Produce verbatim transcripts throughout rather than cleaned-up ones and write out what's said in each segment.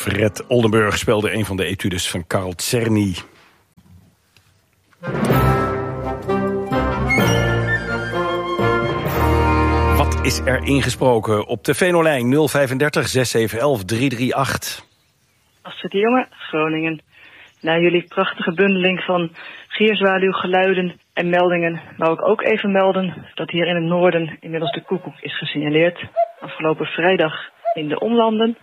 Fred Oldenburg speelde een van de etudes van Carl Czerny. Wat is er ingesproken op de Venolijn nul drieënvijftig, zes zeven een een, drie drie acht? Astrid de Jonge, Groningen. Na jullie prachtige bundeling van gierzwaluwgeluiden en meldingen wou ik ook even melden dat hier in het noorden inmiddels de koekoek is gesignaleerd. Afgelopen vrijdag in de omlanden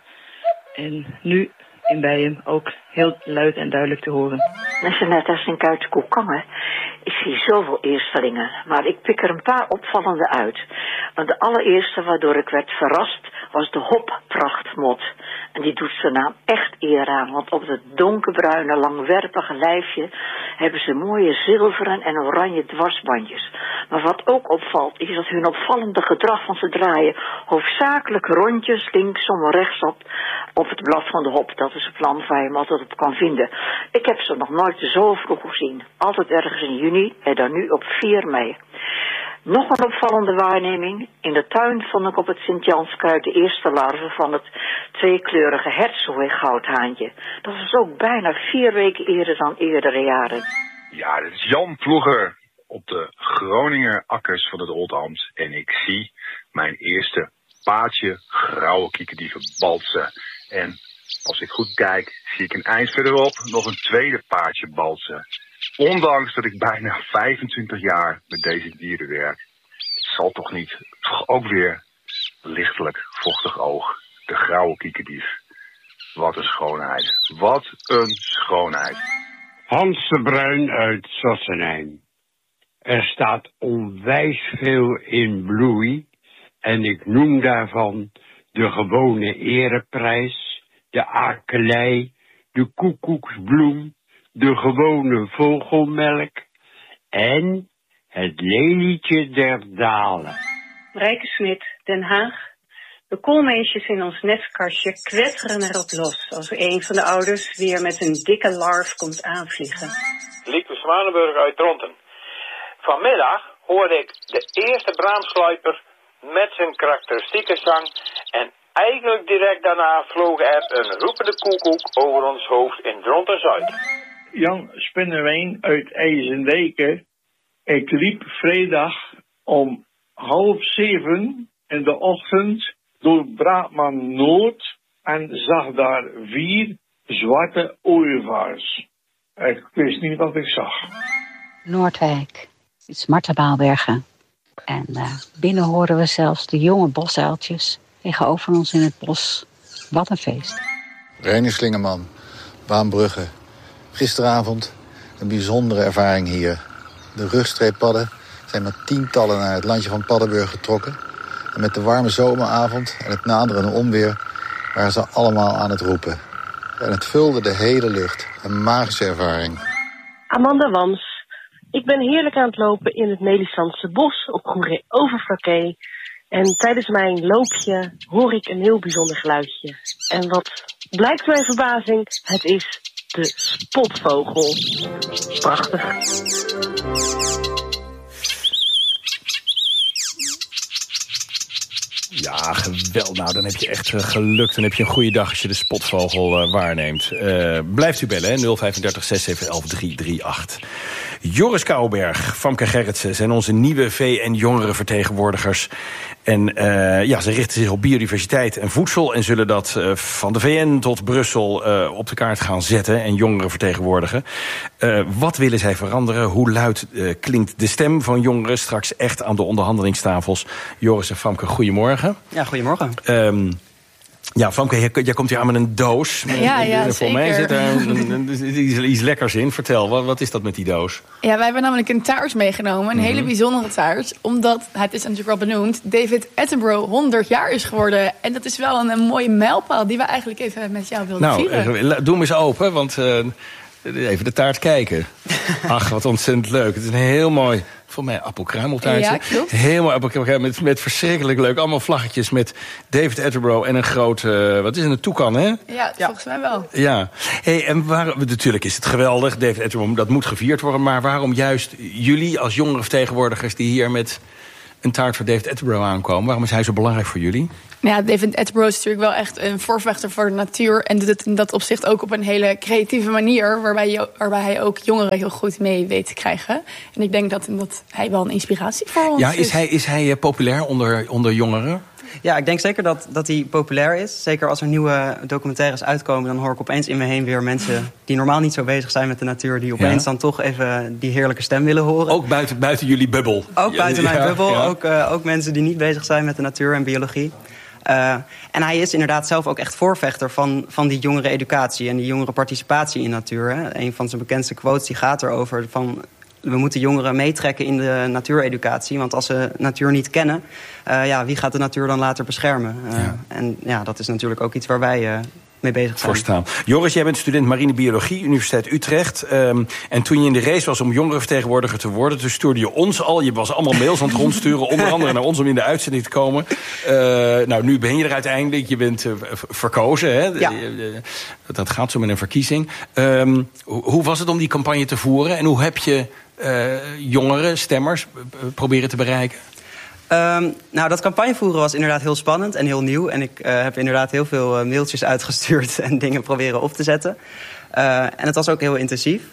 en nu in Bijen ook heel luid en duidelijk te horen. Net als in Kuit-Koekangen. Ik zie zoveel eerstelingen, maar ik pik er een paar opvallende uit. Want de allereerste waardoor ik werd verrast was de hopprachtmot. En die doet zijn naam echt eer aan, want op het donkerbruine, langwerpige lijfje hebben ze mooie zilveren en oranje dwarsbandjes. Maar wat ook opvalt, is dat hun opvallende gedrag van ze draaien hoofdzakelijk rondjes linksom en rechtsom op het blad van de hop. Dat is het land waar je hem altijd op kan vinden. Ik heb ze nog nooit zo vroeg gezien. Altijd ergens in juni en dan nu op vier mei. Nog een opvallende waarneming. In de tuin vond ik op het Sint-Janskuit de eerste larven van het tweekleurige hertzooi-goudhaantje. Dat was ook bijna vier weken eerder dan eerdere jaren. Ja, dit is Jan Ploeger op de Groninger akkers van het Oldambt. En ik zie mijn eerste paardje grauwe kiekerdieven balsen. En als ik goed kijk, zie ik een eind verderop nog een tweede paardje balsen. Ondanks dat ik bijna vijfentwintig jaar met deze dieren werk, het zal toch niet, toch ook weer lichtelijk vochtig oog. De grauwe kiekendief. Wat een schoonheid. Wat een schoonheid. Hans de Bruin uit Sassenheim. Er staat onwijs veel in bloei en ik noem daarvan de gewone ereprijs, de akelei, de koekoeksbloem, de gewone vogelmelk en het lelietje der dalen. Rijke Smit, Den Haag. De koolmeesjes in ons nestkastje kwetteren erop los als een van de ouders weer met een dikke larf komt aanvliegen. Lieke Zwanenburg uit Dronten. Vanmiddag hoorde ik de eerste braamsgluiper met zijn karakteristieke zang en eigenlijk direct daarna vloog er een roepende koekoek over ons hoofd in Dronten-Zuid. Jan Spinnewijn uit IJsendijke. Ik liep vrijdag om half zeven in de ochtend door Braakman Noord en zag daar vier zwarte ooievaars. Ik wist niet wat ik zag. Noordwijk, het is Marta Baalbergen. En uh, binnen horen we zelfs de jonge bosuiltjes tegenover ons in het bos. Wat een feest. Reinier Slingerman, Baanbrugge. Gisteravond een bijzondere ervaring hier. De rugstreeppadden zijn met tientallen naar het landje van Paddenburg getrokken. En met de warme zomeravond en het naderende onweer waren ze allemaal aan het roepen. En het vulde de hele lucht. Een magische ervaring. Amanda Wams. Ik ben heerlijk aan het lopen in het Melisandse bos op Goeree Overflakkee. En tijdens mijn loopje hoor ik een heel bijzonder geluidje. En wat blijkt mijn verbazing? Het is de spotvogel. Prachtig. Ja, geweldig. Nou, dan heb je echt uh, gelukt. Dan heb je een goede dag als je de spotvogel uh, waarneemt. Uh, blijft u bellen, hè? nul vijfendertig, zes zeven een een, drie drie acht. Joris Kouwberg, Famke Gerritsen zijn onze nieuwe vee- en jongerenvertegenwoordigers. En uh, ja, ze richten zich op biodiversiteit en voedsel en zullen dat uh, van de V N tot Brussel uh, op de kaart gaan zetten en jongeren vertegenwoordigen. Uh, wat willen zij veranderen? Hoe luid uh, klinkt de stem van jongeren straks echt aan de onderhandelingstafels? Joris en Famke, goedemorgen. Ja, goedemorgen. Um, Ja, Famke, jij, jij komt hier aan met een doos. Ja, ja, Voor zeker. mij zit er een, een, iets, iets lekkers in. Vertel, wat, wat is dat met die doos? Ja, wij hebben namelijk een taart meegenomen. Een mm-hmm. hele bijzondere taart. Omdat, het is natuurlijk al benoemd, David Attenborough honderd jaar is geworden. En dat is wel een, een mooie mijlpaal die we eigenlijk even met jou wilden nou, vieren. Nou, doe hem eens open, want uh, even de taart kijken. Ach, wat ontzettend leuk. Het is een heel mooi, voor mij appelkruimeltaartje. Ja, klopt. Heel mooi appelkruimel met, met verschrikkelijk leuk. Allemaal vlaggetjes met David Attenborough en een groot, uh, wat is het, een toekan, hè? Ja, ja, volgens mij wel. Ja. Hey, en waar, natuurlijk is het geweldig, David Attenborough, dat moet gevierd worden. Maar waarom juist jullie als jongerenvertegenwoordigers die hier met een taart voor David Attenborough aankomen. Waarom is hij zo belangrijk voor jullie? Nou ja, David Attenborough is natuurlijk wel echt een voorvechter voor de natuur. En doet het in dat opzicht ook op een hele creatieve manier. Waarbij, je, waarbij hij ook jongeren heel goed mee weet te krijgen. En ik denk dat, dat hij wel een inspiratie voor ons ja, is. Is hij, is hij populair onder, onder jongeren? Ja, ik denk zeker dat, dat hij populair is. Zeker als er nieuwe documentaires uitkomen, dan hoor ik opeens in me heen weer mensen die normaal niet zo bezig zijn met de natuur, die opeens ja. dan toch even die heerlijke stem willen horen. Ook buiten, buiten jullie bubbel? Ook buiten ja, mijn bubbel. Ja. Ook, uh, ook mensen die niet bezig zijn met de natuur en biologie. Uh, en hij is inderdaad zelf ook echt voorvechter van, van die jongere educatie en die jongere participatie in natuur. Hè. Een van zijn bekendste quotes die gaat erover van: we moeten jongeren meetrekken in de natuureducatie. Want als ze natuur niet kennen, uh, ja, wie gaat de natuur dan later beschermen? Uh, ja. En ja, dat is natuurlijk ook iets waar wij uh, mee bezig zijn. Voorstaan. Joris, jij bent student marine biologie, Universiteit Utrecht. Um, en toen je in de race was om jongerenvertegenwoordiger te worden, toen stuurde je ons al, je was allemaal mails aan het rondsturen, onder andere naar ons om in de uitzending te komen. Uh, nou, nu ben je er uiteindelijk, je bent uh, verkozen. Hè? Ja. Dat gaat zo met een verkiezing. Um, hoe was het om die campagne te voeren en hoe heb je uh, jongeren, stemmers, uh, proberen te bereiken? Um, nou, dat campagnevoeren was inderdaad heel spannend en heel nieuw. En ik uh, heb inderdaad heel veel uh, mailtjes uitgestuurd en dingen proberen op te zetten. Uh, en het was ook heel intensief.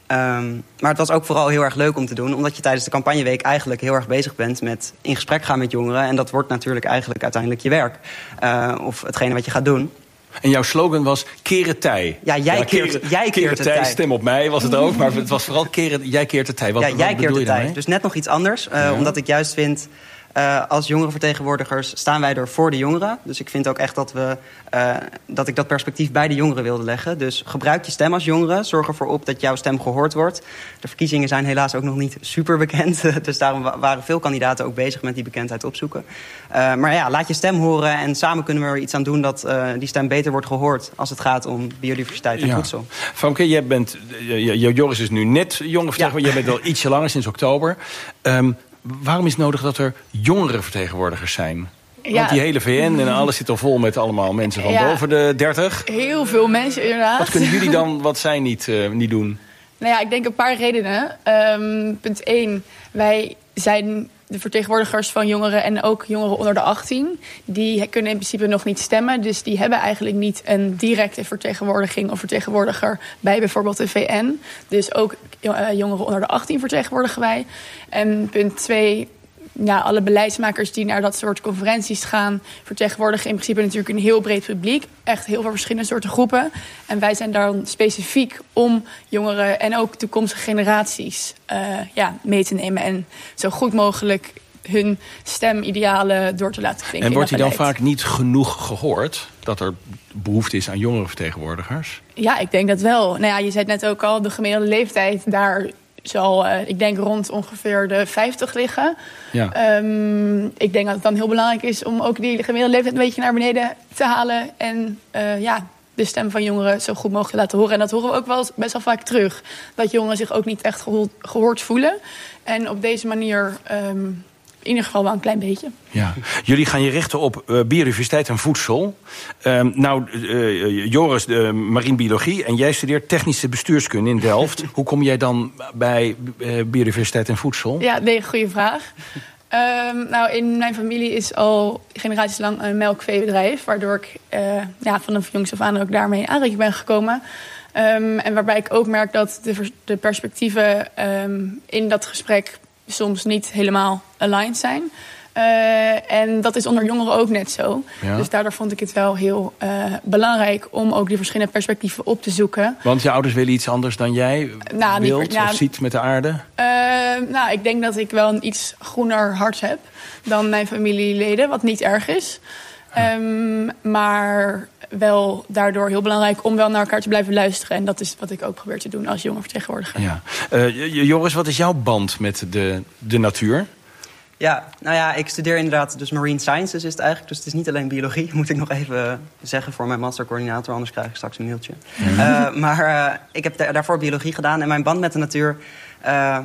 Um, maar het was ook vooral heel erg leuk om te doen, omdat je tijdens de campagneweek eigenlijk heel erg bezig bent met in gesprek gaan met jongeren. En dat wordt natuurlijk eigenlijk uiteindelijk je werk. Uh, of hetgene wat je gaat doen. En jouw slogan was keren tij. Ja, jij ja, keert, keren, jij keert de tij. Stem op mij was het ook, maar het was vooral keren, jij keert de tij. Wat, ja, wat jij keert de tij. daarmee? Dus net nog iets anders, uh, ja. Omdat ik juist vind, Uh, als jongerenvertegenwoordigers staan wij er voor de jongeren. Dus ik vind ook echt dat, we, uh, dat ik dat perspectief bij de jongeren wilde leggen. Dus gebruik je stem als jongeren. Zorg ervoor op dat jouw stem gehoord wordt. De verkiezingen zijn helaas ook nog niet super bekend. Dus daarom waren veel kandidaten ook bezig met die bekendheid opzoeken. Uh, maar ja, laat je stem horen. En samen kunnen we er iets aan doen dat uh, die stem beter wordt gehoord als het gaat om biodiversiteit en ja. voedsel. Famke, jij bent, Joris is nu net jongerenvertegenwoordiger. Ja. Jij bent al ietsje langer, sinds oktober. Um, Waarom is het nodig dat er jongerenvertegenwoordigers zijn? Ja. Want die hele V N en alles zit al vol met allemaal mensen van ja. boven de dertig. Heel veel mensen inderdaad. Wat kunnen jullie dan, wat zij niet, uh, niet doen? Nou ja, ik denk een paar redenen. Um, punt één, wij zijn de vertegenwoordigers van jongeren en ook jongeren onder de achttien. Die kunnen in principe nog niet stemmen. Dus die hebben eigenlijk niet een directe vertegenwoordiging of vertegenwoordiger bij bijvoorbeeld de V N. Dus ook uh, jongeren onder de achttien vertegenwoordigen wij. En punt twee, ja, alle beleidsmakers die naar dat soort conferenties gaan vertegenwoordigen in principe natuurlijk een heel breed publiek. Echt heel veel verschillende soorten groepen. En wij zijn dan specifiek om jongeren en ook toekomstige generaties uh, ja, mee te nemen. En zo goed mogelijk hun stemidealen door te laten klinken. En wordt die dan vaak niet genoeg gehoord? Dat er behoefte is aan jongerenvertegenwoordigers? Ja, ik denk dat wel. Nou ja, je zei het net ook al, de gemiddelde leeftijd daar zal, uh, ik denk, rond ongeveer de vijftig liggen. Ja. Um, ik denk dat het dan heel belangrijk is om ook die gemiddelde leeftijd een beetje naar beneden te halen. En uh, ja, de stem van jongeren zo goed mogelijk laten horen. En dat horen we ook wel best wel vaak terug. Dat jongeren zich ook niet echt gehoord, gehoord voelen. En op deze manier Um, in ieder geval wel een klein beetje. Ja. Jullie gaan je richten op uh, biodiversiteit en voedsel. Um, nou, uh, Joris, uh, marine biologie. En jij studeert technische bestuurskunde in Delft. Hoe kom jij dan bij uh, biodiversiteit en voedsel? Ja, nee, goede vraag. Um, nou, in mijn familie is al generaties lang een melkveebedrijf. Waardoor ik uh, ja, vanaf jongs af aan ook daarmee in aanraking ben gekomen. Um, en waarbij ik ook merk dat de, de perspectieven um, in dat gesprek soms niet helemaal aligned zijn. Uh, en dat is onder jongeren ook net zo. Ja. Dus daardoor vond ik het wel heel uh, belangrijk om ook die verschillende perspectieven op te zoeken. Want je ouders willen iets anders dan jij nou, wilt niet, nou, of ziet met de aarde? Uh, nou, ik denk dat ik wel een iets groener hart heb dan mijn familieleden, wat niet erg is. Ja. Um, maar wel daardoor heel belangrijk om wel naar elkaar te blijven luisteren. En dat is wat ik ook probeer te doen als jongerenvertegenwoordiger. Ja. Uh, Joris, wat is jouw band met de, de natuur? Ja, nou ja, ik studeer inderdaad dus marine sciences is het eigenlijk. Dus het is niet alleen biologie, moet ik nog even zeggen voor mijn mastercoördinator. Anders krijg ik straks een mailtje. Mm-hmm. Uh, maar uh, ik heb daarvoor biologie gedaan. En mijn band met de natuur Uh,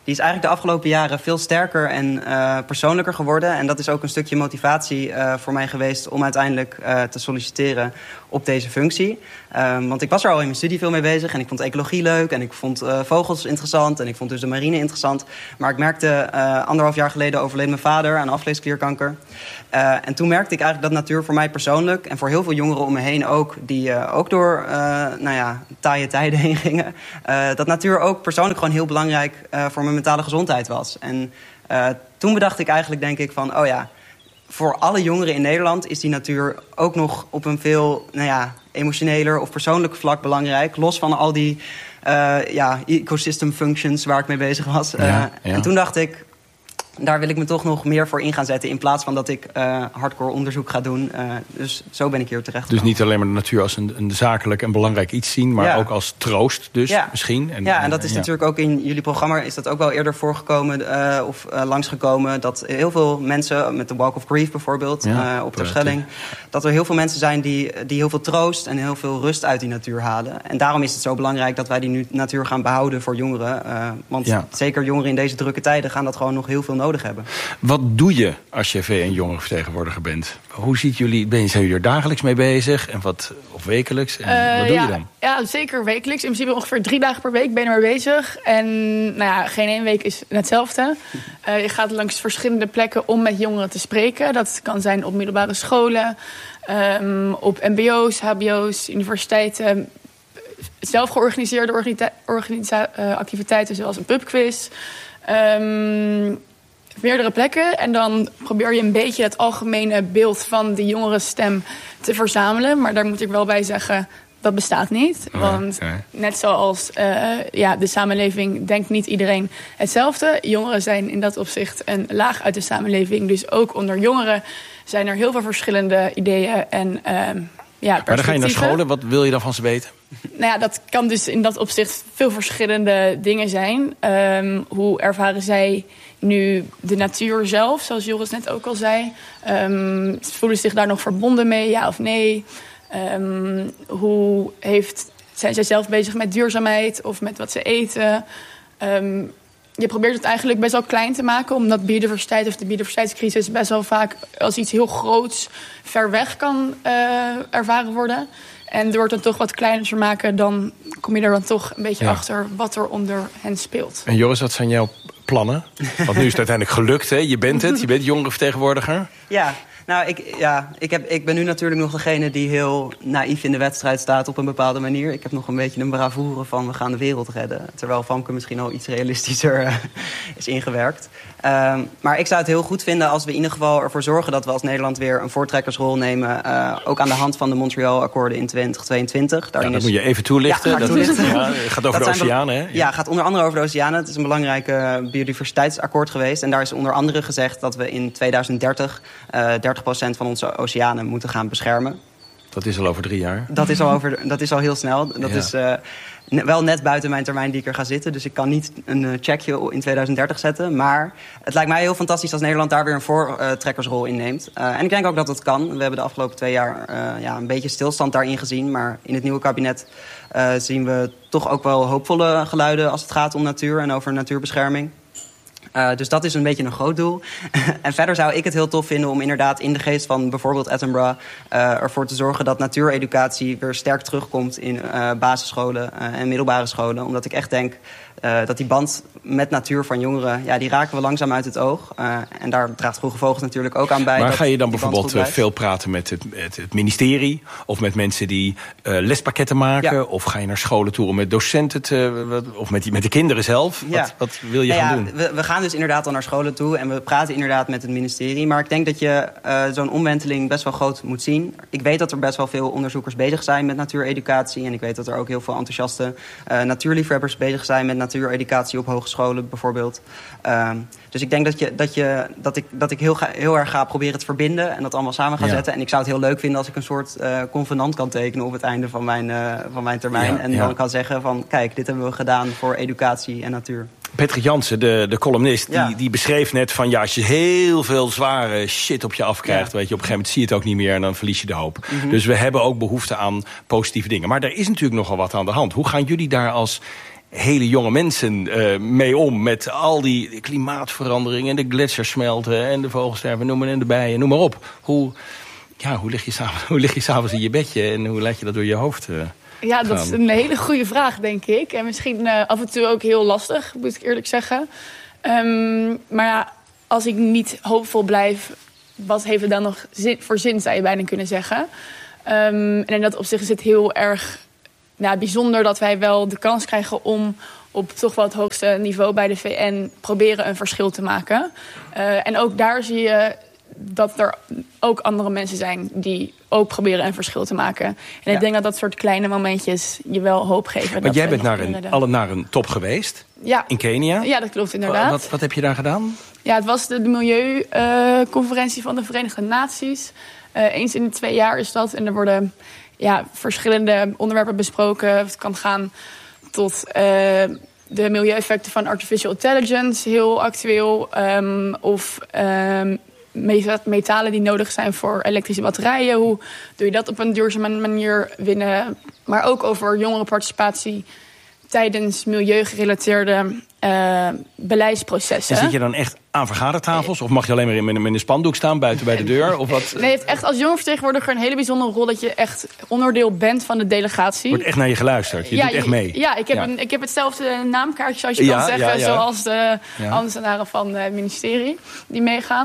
die is eigenlijk de afgelopen jaren veel sterker en uh, persoonlijker geworden. En dat is ook een stukje motivatie uh, voor mij geweest om uiteindelijk uh, te solliciteren op deze functie. Um, want ik was er al in mijn studie veel mee bezig en ik vond ecologie leuk en ik vond uh, vogels interessant en ik vond dus de marine interessant. Maar ik merkte uh, anderhalf jaar geleden overleed mijn vader aan afleesklierkanker. Uh, en toen merkte ik eigenlijk dat natuur voor mij persoonlijk en voor heel veel jongeren om me heen ook, die uh, ook door uh, nou ja, taaie tijden heen gingen, uh, dat natuur ook persoonlijk gewoon heel belangrijk uh, voor mijn mentale gezondheid was. En uh, toen bedacht ik eigenlijk, denk ik, van oh ja, voor alle jongeren in Nederland is die natuur ook nog op een veel nou ja, emotioneler of persoonlijk vlak belangrijk. Los van al die uh, ja, ecosystem functions waar ik mee bezig was. Uh, ja, ja. En toen dacht ik, daar wil ik me toch nog meer voor in gaan zetten, in plaats van dat ik uh, hardcore onderzoek ga doen. Uh, dus zo ben ik hier terecht gekomen. Dus niet alleen maar de natuur als een, een zakelijk en belangrijk iets zien, maar ja. ook als troost dus ja. misschien. En, ja, en dat is ja. natuurlijk ook in jullie programma is dat ook wel eerder voorgekomen uh, of uh, langsgekomen. Dat heel veel mensen, met de Walk of Grief bijvoorbeeld, ja, uh, op Terschelling, dat er heel veel mensen zijn die, die heel veel troost en heel veel rust uit die natuur halen. En daarom is het zo belangrijk dat wij die nu natuur gaan behouden voor jongeren. Uh, want ja. zeker jongeren in deze drukke tijden gaan dat gewoon nog heel veel nodig hebben. Wat doe je als je V N-jongerenvertegenwoordiger bent? Hoe ziet jullie, ben je, zijn jullie er dagelijks mee bezig? En wat, of wekelijks? En uh, wat doe ja, je dan? Ja, zeker wekelijks. In principe ongeveer drie dagen per week ben je er mee bezig. En nou ja, geen één week is hetzelfde. Uh, je gaat langs verschillende plekken om met jongeren te spreken. Dat kan zijn op middelbare scholen, um, op mbo's, hbo's, universiteiten. Zelf georganiseerde organisa- organisa- uh, activiteiten zoals een pubquiz. Um, meerdere plekken. En dan probeer je een beetje het algemene beeld van de jongerenstem te verzamelen. Maar daar moet ik wel bij zeggen, dat bestaat niet. Oh, want okay. net zoals uh, ja, de samenleving denkt niet iedereen hetzelfde. Jongeren zijn in dat opzicht een laag uit de samenleving. Dus ook onder jongeren zijn er heel veel verschillende ideeën en uh, ja, maar dan ga je naar scholen. Wat wil je dan van ze weten? Nou ja, dat kan dus in dat opzicht veel verschillende dingen zijn. Um, hoe ervaren zij nu de natuur zelf, zoals Joris net ook al zei? Um, voelen ze zich daar nog verbonden mee, ja of nee? Um, hoe heeft, zijn zij zelf bezig met duurzaamheid of met wat ze eten? Um, je probeert het eigenlijk best wel klein te maken, omdat biodiversiteit of de biodiversiteitscrisis best wel vaak als iets heel groots ver weg kan uh, ervaren worden. En door het dan toch wat kleiner te maken, dan kom je er dan toch een beetje ja. achter wat er onder hen speelt. En Joris, wat zijn jouw plannen? Want nu is het uiteindelijk gelukt, hè? Je bent het, je bent jongerenvertegenwoordiger. Ja, nou, ik, ja, ik, heb, ik ben nu natuurlijk nog degene die heel naïef in de wedstrijd staat op een bepaalde manier. Ik heb nog een beetje een bravoure van we gaan de wereld redden. Terwijl Famke misschien al iets realistischer uh, is ingewerkt. Um, maar ik zou het heel goed vinden als we in ieder geval ervoor zorgen dat we als Nederland weer een voortrekkersrol nemen. Uh, ook aan de hand van de Montreal-akkoorden in twintig tweeëntwintig. Ja, dat is... moet je even toelichten. Ja, dat toelichten. Is, ja, het gaat over dat de oceanen, hè? Ja, het gaat onder andere over de oceanen. Het is een belangrijk uh, biodiversiteitsakkoord geweest. En daar is onder andere gezegd dat we in tweeduizend dertig uh, dertig procent van onze oceanen moeten gaan beschermen. Dat is al over drie jaar. Dat is al, over, dat is al heel snel. Dat ja. is uh, ne- wel net buiten mijn termijn die ik er ga zitten. Dus ik kan niet een uh, checkje in tweeduizend dertig zetten. Maar het lijkt mij heel fantastisch als Nederland daar weer een voortrekkersrol in neemt. Uh, en ik denk ook dat het kan. We hebben de afgelopen twee jaar uh, ja, een beetje stilstand daarin gezien. Maar in het nieuwe kabinet uh, zien we toch ook wel hoopvolle geluiden als het gaat om natuur en over natuurbescherming. Uh, dus dat is een beetje een groot doel. En verder zou ik het heel tof vinden om inderdaad in de geest van bijvoorbeeld Attenborough uh, ervoor te zorgen dat natuureducatie weer sterk terugkomt in uh, basisscholen uh, en middelbare scholen. Omdat ik echt denk uh, dat die band met natuur van jongeren, ja, die raken we langzaam uit het oog. Uh, en daar draagt Vroege Vogels natuurlijk ook aan bij. Maar ga je dan bijvoorbeeld veel praten met het, het, het ministerie of met mensen die uh, lespakketten maken? Ja. Of ga je naar scholen toe om met docenten te, of met, die, met de kinderen zelf? Ja. Wat, wat wil je ja, gaan ja, doen? We, we gaan dus inderdaad al naar scholen toe en we praten inderdaad met het ministerie. Maar ik denk dat je uh, zo'n omwenteling best wel groot moet zien. Ik weet dat er best wel veel onderzoekers bezig zijn met natuureducatie. En ik weet dat er ook heel veel enthousiaste uh, natuurliefhebbers bezig zijn met natuureducatie op hogescholen bijvoorbeeld. Uh, dus ik denk dat, je, dat, je, dat ik, dat ik heel, ga, heel erg ga proberen te verbinden en dat allemaal samen ga ja. zetten. En ik zou het heel leuk vinden als ik een soort uh, convenant kan tekenen op het einde van mijn, uh, van mijn termijn. Ja, en ja. dan kan zeggen van kijk, dit hebben we gedaan voor educatie en natuur. Patrick Jansen, de, de columnist, ja. die, die beschreef net van ja, als je heel veel zware shit op je afkrijgt, ja. weet je, op een gegeven moment zie je het ook niet meer en dan verlies je de hoop. Mm-hmm. Dus we hebben ook behoefte aan positieve dingen. Maar er is natuurlijk nogal wat aan de hand. Hoe gaan jullie daar als hele jonge mensen uh, mee om. Met al die klimaatveranderingen en de gletsjers smelten en de vogelsterven, noem maar en de bijen, noem maar op. Hoe, ja, hoe lig je s'avonds, hoe lig je s'avonds in je bedje en hoe laat je dat door je hoofd uh, Ja, gaan? dat is een hele goede vraag, denk ik. En misschien uh, af en toe ook heel lastig, moet ik eerlijk zeggen. Um, maar ja, als ik niet hoopvol blijf, wat heeft het dan nog zin, voor zin, zou je bijna kunnen zeggen. Um, en in dat opzicht is het heel erg nou, bijzonder dat wij wel de kans krijgen om op toch wel het hoogste niveau bij de V N proberen een verschil te maken. Uh, en ook daar zie je dat er ook andere mensen zijn die ook proberen een verschil te maken. En ja. ik denk dat dat soort kleine momentjes je wel hoop geven. Maar jij bent naar een, alle naar een top geweest, ja. in Kenia. Ja, dat klopt inderdaad. Wat, wat heb je daar gedaan? Ja, het was de, de Milieuconferentie uh, van de Verenigde Naties. Uh, eens in de twee jaar is dat. En er worden ja, verschillende onderwerpen besproken. Het kan gaan tot uh, de milieueffecten van artificial intelligence, heel actueel. Um, of um, metalen die nodig zijn voor elektrische batterijen. Hoe doe je dat op een duurzame manier winnen? Maar ook over jongerenparticipatie tijdens milieugerelateerde uh, beleidsprocessen. En zit je dan echt aan vergadertafels? Of mag je alleen maar in, in een spandoek staan buiten bij de deur? Of wat? Nee, je hebt echt als jongerenvertegenwoordiger een hele bijzondere rol dat je echt onderdeel bent van de delegatie. Wordt echt naar je geluisterd. Je ja, doet echt mee. Ja, ik heb, ja. Een, ik heb hetzelfde naamkaartje, zoals je ja, kan zeggen, ja, ja. zoals de ja. ambtenaren van het ministerie die meegaan.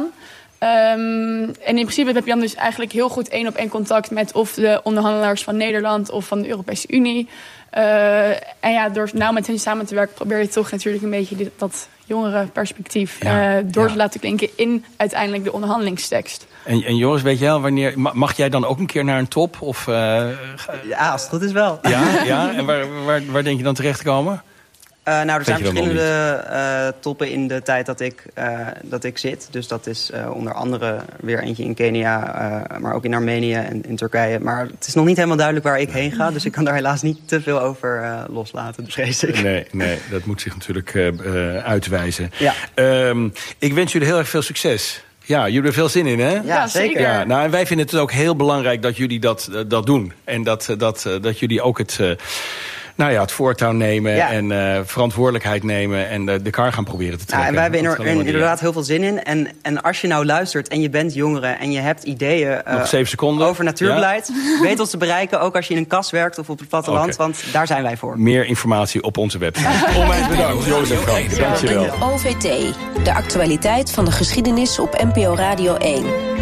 Um, en in principe heb je dan dus eigenlijk heel goed één op één contact met of de onderhandelaars van Nederland of van de Europese Unie. Uh, en ja, door nou met hen samen te werken probeer je toch natuurlijk een beetje dit, dat jongere perspectief ja, uh, door ja. te laten klinken in uiteindelijk de onderhandelingstekst. En, en Joris, weet jij al wanneer, mag jij dan ook een keer naar een top? Of, uh, ja, als het goed is wel. Ja, ja? En waar, waar, waar denk je dan terecht te komen? Uh, nou, er zijn verschillende uh, toppen in de tijd dat ik, uh, dat ik zit. Dus dat is uh, onder andere weer eentje in Kenia, uh, maar ook in Armenië en in Turkije. Maar het is nog niet helemaal duidelijk waar ik heen ga. Dus ik kan daar helaas niet te veel over uh, loslaten, vrees ik. Nee, nee, dat moet zich natuurlijk uh, uh, uitwijzen. Ja. Um, ik wens jullie heel erg veel succes. Ja, jullie hebben er veel zin in, hè? Ja, zeker. Ja, nou, en wij vinden het ook heel belangrijk dat jullie dat, uh, dat doen. En dat, uh, dat, uh, dat jullie ook het... Uh, Nou ja, het voortouw nemen ja. en uh, verantwoordelijkheid nemen en de, de kar gaan proberen te trekken. Ja, en wij hebben er, er, inderdaad heel veel zin in. En, en als je nou luistert en je bent jongere en je hebt ideeën uh, Nog zeven seconden. over natuurbeleid, ja. weet ons te bereiken, ook als je in een kas werkt of op het platteland, okay. want daar zijn wij voor. Meer informatie op onze website. Onwijs bedankt, Joris en Frank. Dankjewel. O V T, de actualiteit van de geschiedenis op N P O Radio één.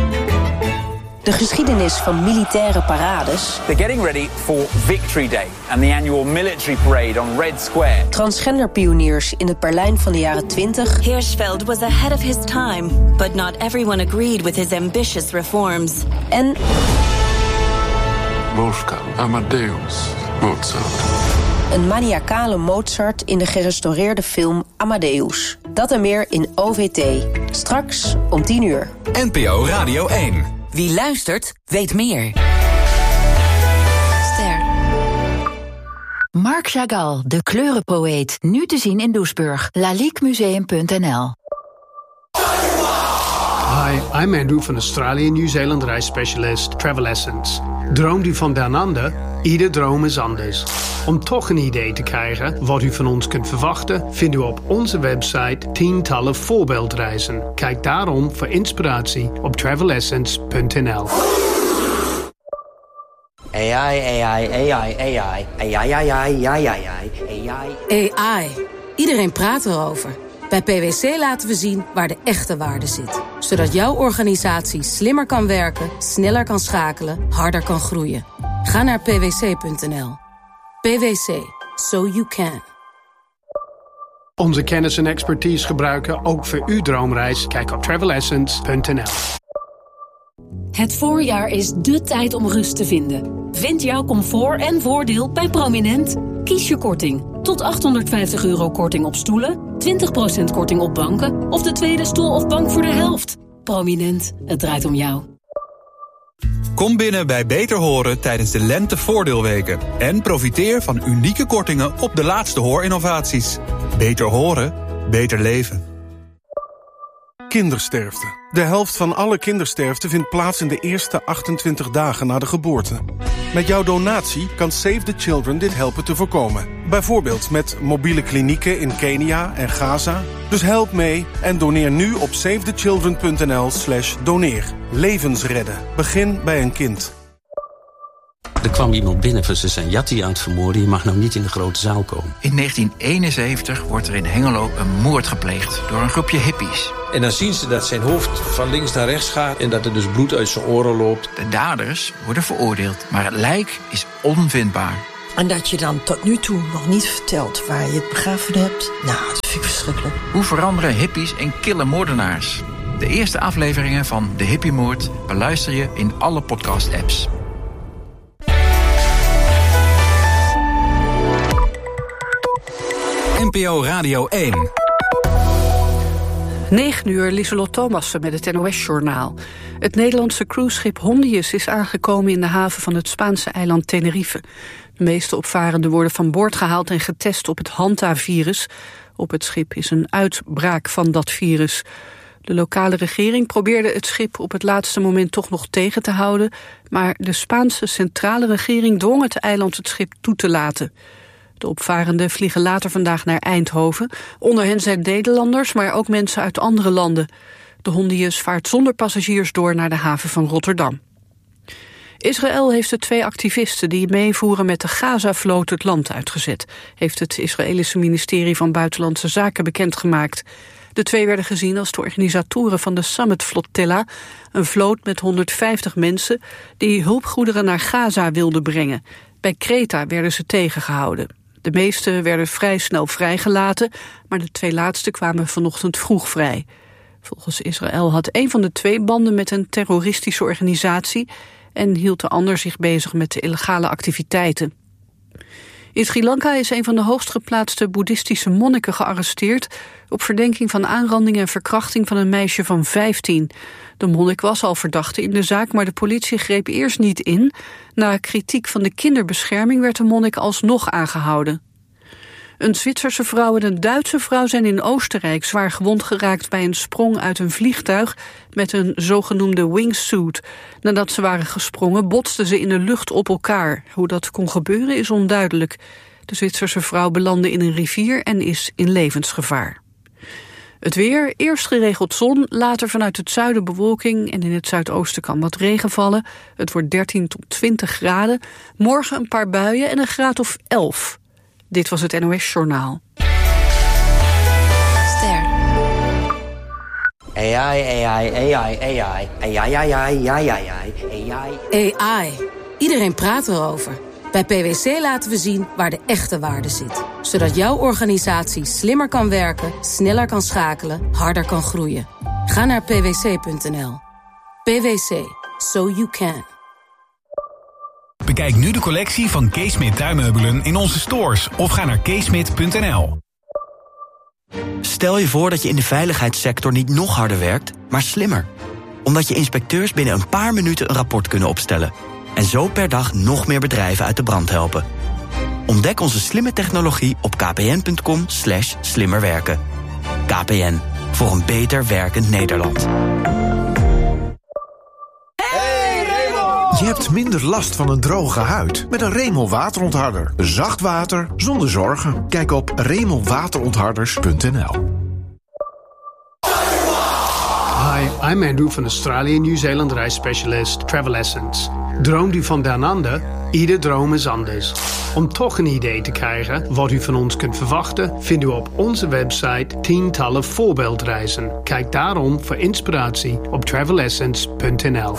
De geschiedenis van militaire parades. They're getting ready for Victory Day and the annual military parade on Red Square. Transgenderpioniers in het Berlijn van de jaren twintig. Hirschfeld was ahead of his time, but not everyone agreed with his ambitious reforms. En Wolfgang Amadeus Mozart. Een maniacale Mozart in de gerestaureerde film Amadeus. Dat en meer in O V T. Straks om tien uur. N P O Radio één. Wie luistert, weet meer. Ster. Marc Chagall, de kleurenpoëet. Nu te zien in Doesburg. laliquemuseum punt n l. Hi, I'm Andrew van Australië Nieuw-Zeeland reisspecialist Travel Essence. Droomt u van down under? Ieder droom is anders. Om toch een idee te krijgen wat u van ons kunt verwachten, vindt u op onze website tientallen voorbeeldreizen. Kijk daarom voor inspiratie op travel essence punt n l. A I, A I, A I, A I, A I, A I, A I, A I, A I. Iedereen praat erover. Bij P W C laten we zien waar de echte waarde zit. Zodat jouw organisatie slimmer kan werken, sneller kan schakelen, harder kan groeien. Ga naar p w c punt n l. P W C. So you can. Onze kennis en expertise gebruiken ook voor uw droomreis. Kijk op travel essence punt n l. Het voorjaar is dé tijd om rust te vinden. Vind jouw comfort en voordeel bij Prominent. Kies je korting. Tot achthonderdvijftig euro korting op stoelen, twintig procent korting op banken of de tweede stoel of bank voor de helft. Prominent, het draait om jou. Kom binnen bij Beter Horen tijdens de Lentevoordeelweken. En profiteer van unieke kortingen op de laatste hoorinnovaties. Beter horen, beter leven. Kindersterfte. De helft van alle kindersterfte vindt plaats in de eerste achtentwintig dagen na de geboorte. Met jouw donatie kan Save the Children dit helpen te voorkomen. Bijvoorbeeld met mobiele klinieken in Kenia en Gaza. Dus help mee en doneer nu op savethechildren.nl slash doneer. Levens redden. Begin bij een kind. Er kwam iemand binnen van ze zijn Jatti aan het vermoorden. Je mag nou niet in de grote zaal komen. In negentien eenenzeventig wordt er in Hengelo een moord gepleegd door een groepje hippies. En dan zien ze dat zijn hoofd van links naar rechts gaat en dat er dus bloed uit zijn oren loopt. De daders worden veroordeeld, maar het lijk is onvindbaar. En dat je dan tot nu toe nog niet vertelt waar je het begraven hebt, nou, dat vind ik verschrikkelijk. Hoe veranderen hippies in kille moordenaars? De eerste afleveringen van De Hippiemoord beluister je in alle podcast-apps. N P O Radio één. negen uur, Lieselot Thomassen met het N O S-journaal. Het Nederlandse cruiseschip Hondius is aangekomen in de haven van het Spaanse eiland Tenerife. De meeste opvarenden worden van boord gehaald en getest op het Hanta-virus. Op het schip is een uitbraak van dat virus. De lokale regering probeerde het schip op het laatste moment toch nog tegen te houden, maar de Spaanse centrale regering dwong het eiland het schip toe te laten. De opvarenden vliegen later vandaag naar Eindhoven. Onder hen zijn Nederlanders, maar ook mensen uit andere landen. De Hondius vaart zonder passagiers door naar de haven van Rotterdam. Israël heeft de twee activisten die meevoeren met de Gaza-vloot het land uitgezet, heeft het Israëlische ministerie van Buitenlandse Zaken bekendgemaakt. De twee werden gezien als de organisatoren van de Summit Flotilla, een vloot met honderdvijftig mensen die hulpgoederen naar Gaza wilden brengen. Bij Kreta werden ze tegengehouden. De meeste werden vrij snel vrijgelaten, maar de twee laatste kwamen vanochtend vroeg vrij. Volgens Israël had een van de twee banden met een terroristische organisatie en hield de ander zich bezig met de illegale activiteiten. In Sri Lanka is een van de hoogstgeplaatste boeddhistische monniken gearresteerd op verdenking van aanranding en verkrachting van een meisje van vijftien. De monnik was al verdachte in de zaak, maar de politie greep eerst niet in. Na kritiek van de kinderbescherming werd de monnik alsnog aangehouden. Een Zwitserse vrouw en een Duitse vrouw zijn in Oostenrijk zwaar gewond geraakt bij een sprong uit een vliegtuig met een zogenoemde wingsuit. Nadat ze waren gesprongen botsten ze in de lucht op elkaar. Hoe dat kon gebeuren is onduidelijk. De Zwitserse vrouw belandde in een rivier en is in levensgevaar. Het weer, eerst geregeld zon, later vanuit het zuiden bewolking en in het zuidoosten kan wat regen vallen. Het wordt dertien tot twintig graden. Morgen een paar buien en een graad of elf. Dit was het N O S-journaal. Ster. A I, A I, A I, A I, A I, A I, A I, A I, A I. A I. Iedereen praat erover. Bij P W C laten we zien waar de echte waarde zit. Zodat jouw organisatie slimmer kan werken, sneller kan schakelen, harder kan groeien. Ga naar p w c punt n l. P W C. So you can. Bekijk nu de collectie van Keesmit tuinmeubelen in onze stores of ga naar keesmit punt n l. Stel je voor dat je in de veiligheidssector niet nog harder werkt, maar slimmer. Omdat je inspecteurs binnen een paar minuten een rapport kunnen opstellen. En zo per dag nog meer bedrijven uit de brand helpen. Ontdek onze slimme technologie op kpn.com slash slimmerwerken. K P N, voor een beter werkend Nederland. Je hebt minder last van een droge huid met een Remel waterontharder. Zacht water zonder zorgen. Kijk op remel waterontharders punt n l. Hi, I'm Andrew van Australië Nieuw-Zeeland reisspecialist Travel Essence. Droomt u van down under? Ieder droom is anders. Om toch een idee te krijgen wat u van ons kunt verwachten, vindt u op onze website tientallen voorbeeldreizen. Kijk daarom voor inspiratie op travel essence punt n l.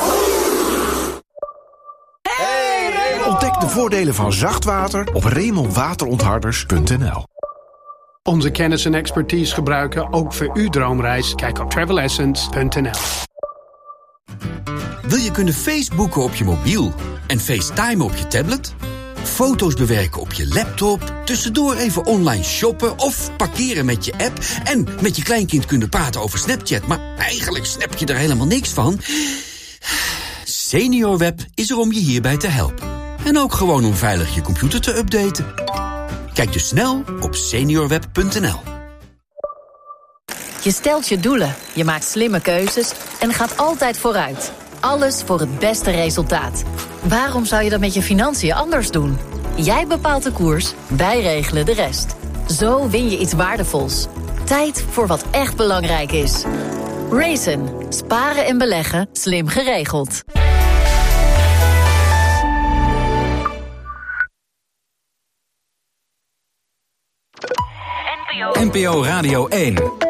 Ontdek de voordelen van zacht water op remel waterontharders punt n l. Onze kennis en expertise gebruiken ook voor uw droomreis. Kijk op travel essence punt n l. Wil je kunnen Facebooken op je mobiel en FaceTime op je tablet? Foto's bewerken op je laptop, tussendoor even online shoppen of parkeren met je app en met je kleinkind kunnen praten over Snapchat, maar eigenlijk snap je er helemaal niks van? SeniorWeb is er om je hierbij te helpen. En ook gewoon om veilig je computer te updaten. Kijk dus snel op seniorweb punt n l. Je stelt je doelen, je maakt slimme keuzes en gaat altijd vooruit. Alles voor het beste resultaat. Waarom zou je dat met je financiën anders doen? Jij bepaalt de koers, wij regelen de rest. Zo win je iets waardevols. Tijd voor wat echt belangrijk is. Raisin. Sparen en beleggen. Slim geregeld. N P O Radio één.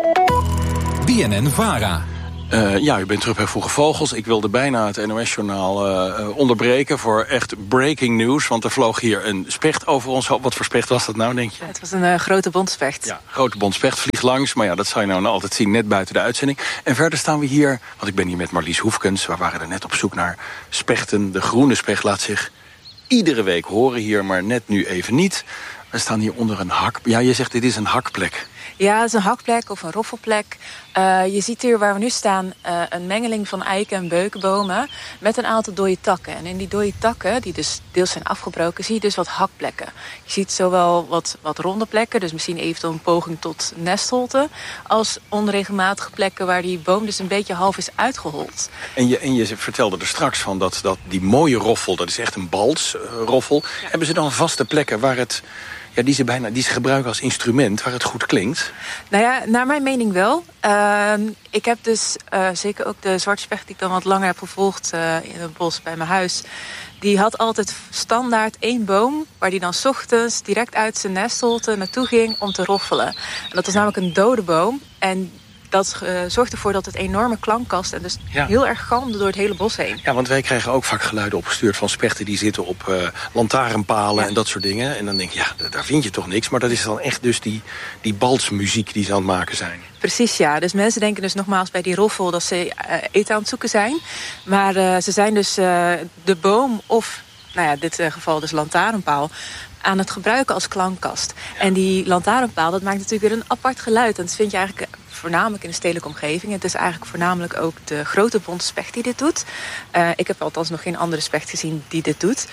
B N N Vara. Uh, ja, u bent terug bij Vroege Vogels. Ik wilde bijna het N O S-journaal uh, onderbreken voor echt breaking news. Want er vloog hier een specht over ons. Wat voor specht was dat nou, denk je? Het was een uh, grote bontspecht. Ja, grote bontspecht vliegt langs. Maar ja, dat zou je nou altijd zien, net buiten de uitzending. En verder staan we hier, want ik ben hier met Marlies Hoefkens. We waren er net op zoek naar spechten. De groene specht laat zich iedere week horen hier, maar net nu even niet. We staan hier onder een hak. Ja, je zegt dit is een hakplek. Ja, het is een hakplek of een roffelplek. Uh, je ziet hier waar we nu staan uh, een mengeling van eiken- en beukenbomen met een aantal dode takken. En in die dode takken, die dus deels zijn afgebroken, zie je dus wat hakplekken. Je ziet zowel wat, wat ronde plekken, dus misschien eventueel een poging tot nestholte, als onregelmatige plekken waar die boom dus een beetje half is uitgehold. En je, en je vertelde er straks van dat, dat die mooie roffel, dat is echt een balsroffel. Uh, ja. Hebben ze dan vaste plekken waar het... Ja, die ze bijna die ze gebruiken als instrument, waar het goed klinkt? Nou ja, naar mijn mening wel. Uh, ik heb dus uh, zeker ook de zwartspecht die ik dan wat langer heb gevolgd uh, in het bos bij mijn huis. Die had altijd standaard één boom waar die dan 's ochtends direct uit zijn nestholte naartoe ging om te roffelen. En dat was namelijk een dode boom. En dat uh, zorgt ervoor dat het enorme klankkast en dus ja. heel erg galmde door het hele bos heen. Ja, want wij krijgen ook vaak geluiden opgestuurd van spechten die zitten op uh, lantaarnpalen ja. en dat soort dingen. En dan denk je, ja, daar vind je toch niks. Maar dat is dan echt dus die, die balsmuziek die ze aan het maken zijn. Precies, ja. Dus mensen denken dus nogmaals bij die roffel dat ze uh, eten aan het zoeken zijn. Maar uh, ze zijn dus uh, de boom of, nou ja, in dit uh, geval dus lantaarnpaal, aan het gebruiken als klankkast. Ja. En die lantaarnpaal, dat maakt natuurlijk weer een apart geluid. En dat vind je eigenlijk voornamelijk in de stedelijke omgeving. Het is eigenlijk voornamelijk ook de grote bonte specht die dit doet. Uh, ik heb althans nog geen andere specht gezien die dit doet.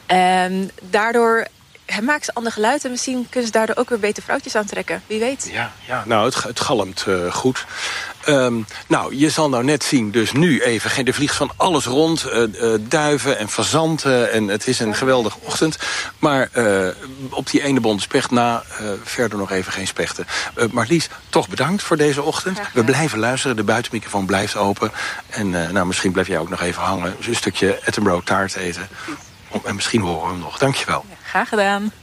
En daardoor maken ze ander geluid en misschien kunnen ze daardoor ook weer beter vrouwtjes aantrekken. Wie weet. Ja, ja nou, het, het galmt uh, goed. Um, nou, je zal nou net zien, dus nu even, er vliegt van alles rond. Uh, uh, duiven en fazanten en het is een geweldige ochtend. Maar uh, op die ene bonte specht na, uh, verder nog even geen spechten. Uh, Marlies, toch bedankt voor deze ochtend. We blijven luisteren, de buitenmicrofoon blijft open. En uh, nou, misschien blijf jij ook nog even hangen. Dus een stukje Attenborough taart eten. En misschien horen we hem nog. Dankjewel. Ja, graag gedaan.